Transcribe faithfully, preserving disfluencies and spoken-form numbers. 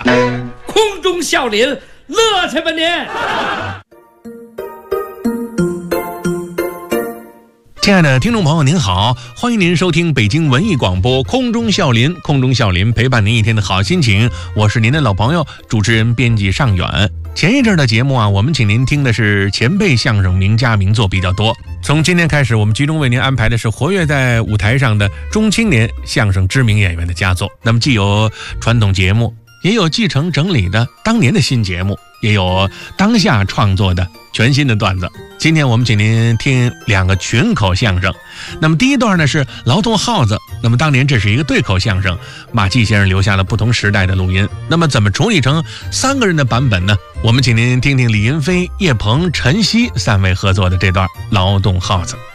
空中笑林，乐去吧您！ 亲爱的听众朋友您好，欢迎您收听北京文艺广播空中笑林，空中笑林陪伴您一天的好心情，我是您的老朋友主持人编辑尚远。前一阵的节目啊，我们请您听的是前辈相声名家名作比较多，从今天开始我们集中为您安排的是活跃在舞台上的中青年相声知名演员的佳作。那么既有传统节目，也有继承整理的当年的新节目，也有当下创作的全新的段子。今天我们请您听两个群口相声。那么第一段呢是劳动号子，那么当年这是一个对口相声，马季先生留下了不同时代的录音，那么怎么处理成三个人的版本呢？我们请您听听李云飞、叶鹏、陈曦三位合作的这段劳动号子。